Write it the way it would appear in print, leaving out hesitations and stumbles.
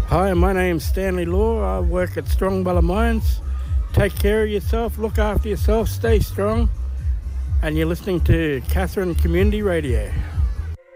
Hi, my name's Stanley Law. I work at Strongbulla Mines. Take care of yourself, look after yourself, stay strong. And you're listening to Catherine Community Radio.